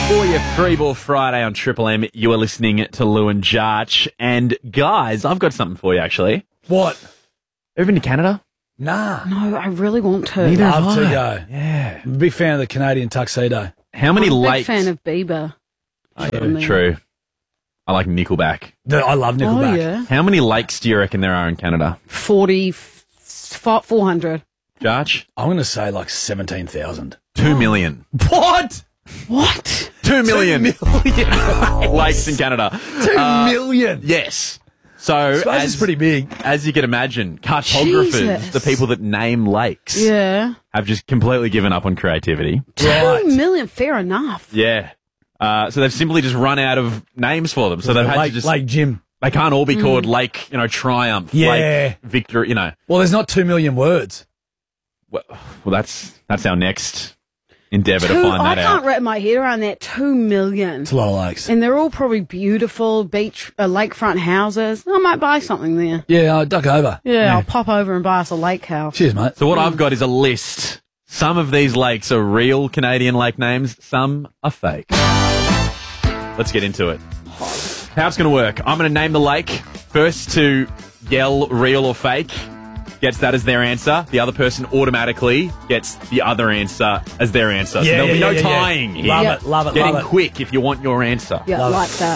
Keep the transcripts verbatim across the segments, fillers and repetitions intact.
For your Free Ball Friday on Triple M, you are listening to Lou and Jarch. And guys, I've got something for you actually. What? Ever been to Canada? Nah. No, I really want to. Neither have Love to I. go. Yeah. I'm a big fan of the Canadian tuxedo. How many I'm a big lakes? fan of Bieber. Oh, yeah, on there. true. I like Nickelback. The- I love Nickelback. Oh, yeah. How many lakes do you reckon there are in Canada? forty, four hundred. Jarch? I'm going to say like seventeen thousand. Two million. What? What? Two million Two million. lakes in Canada. Two Uh, million. Yes. So, Suppose as, it's pretty big. as you can imagine, cartographers, Jesus. the people that name lakes, Yeah. have just completely given up on creativity. Right. Two million, fair enough. Yeah. Uh, so they've simply just run out of names for them. So they've had Lake, to just, Lake Jim. they can't all be called Lake, you know, Triumph, Yeah. Lake Victory, you know. Well, there's not two million words. Well, well that's, that's our next endeavour to Two, find I that can't out. wrap my head around that. Two million. It's a lot of lakes. And they're all probably beautiful beach, uh, lakefront houses. I might buy something there. Yeah, I'll duck over. Yeah, I'll pop over and buy us a lake house. Cheers, mate. So what I've got is a list. Some of these lakes are real Canadian lake names. Some are fake. Let's get into it. How it's going to work. I'm going to name the lake. First to yell real or fake gets that as their answer. The other person automatically gets the other answer as their answer. So Yeah, there'll yeah, be no yeah, yeah, yeah. tying here. Love Yeah. it, love it, Getting love it. quick if you want your answer. Yeah, Love it. like that.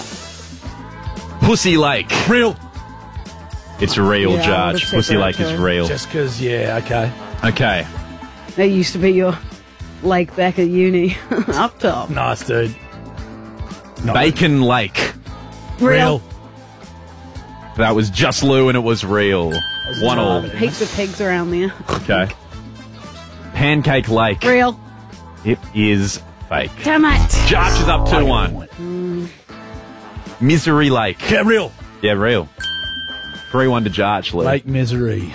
Pussy Lake. Real. It's real, Yeah, I Judge. would've said Pussy that Lake is too. real. Just because, yeah, okay. Okay. That used to be your lake back at uni. Up top. Nice, dude. No. Bacon Lake. Real. That was just Lou and it was real. One all. Heaps of pigs around there. Okay. Pancake Lake. Real. It is fake. Damn it. Jarch is up I two get one. the point. Misery Lake. Yeah, real. Yeah, real. three one to Jarch, Lou. Lake Misery.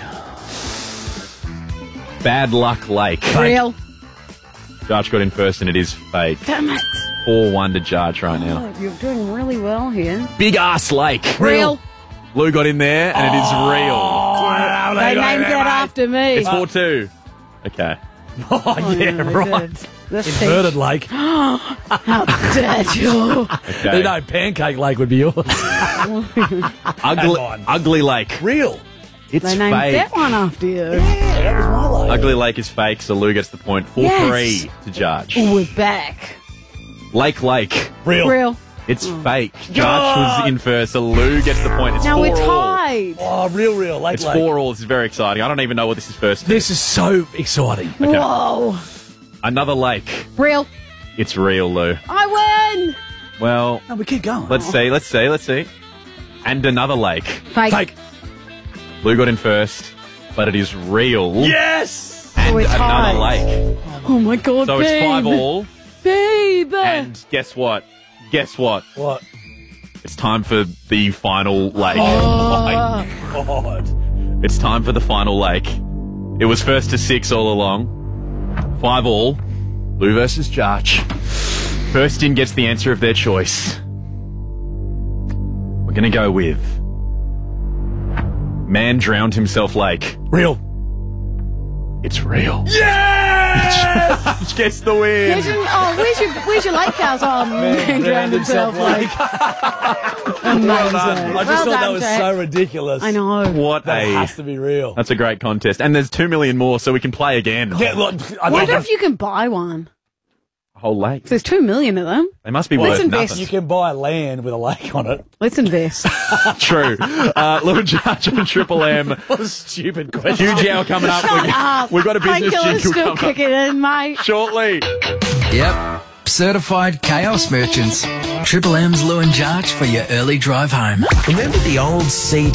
Bad Luck Lake. Real. Jarch got in first and it is fake. Damn it. four one to Jarch right now. Oh, you're doing really well here. Big Ass Lake. Real. Lou got in there and it is real. Oh, They named that after me. It's four two. Okay. Oh, Oh, yeah, they right. did. This Inverted peach. Lake. How dare you? Okay. You know, Pancake Lake would be yours. Ugly, on. Ugly Lake. Real. It's They named fake. that one after you. Yeah, that was my lake. Ugly Lake is fake, so Lou gets the point. four three Yes. to Jarch. Oh, we're back. Lake Lake. Real. Real. It's Mm. fake. Jarch was in first, so Lou gets the point. It's Now four we're all. tied. Oh, real, real. Lake It's Lake. four all. This is very exciting. I don't even know what this is first. to. This is so exciting. Okay. Whoa. Another lake. Real. It's real, Lou. I win. Well, No, we keep going. let's see. Let's see. Let's see. And another lake. Fake. Fake. Lou got in first, but it is real. Yes. And We're another tied. lake. Oh my God, So it's babe. five all. Babe. And guess what? Guess what? What? It's time for the final lake. Oh, my God. It's time for the final lake. It was first to six all along. Five all. Lou versus Jarch. First in gets the answer of their choice. We're going to go with Man Drowned Himself Lake. Real. It's real. Yeah! Jarch gets the win. Where's your, oh, where's your, where's your lake house? Oh, man, drowned himself like. Amazing. I just Well thought that done, was Jack. so ridiculous. I know. What That a... has to be real. That's a great contest. And there's two million more, so we can play again. Yeah, look, I Wonder think if you can buy one. Whole lake. There's two million of them. They must be Let's worth invest. nothing. you can buy land with a lake on it. Let's invest. True. Uh, Lou and Jarch on Triple M. What a stupid question. Huge hour coming up. We've, Ah, we've got a business Painkillers jingle still coming up kicking in, mate. shortly. Yep. Certified chaos merchants. Triple M's Lou and Jarch for your early drive home. Remember the old C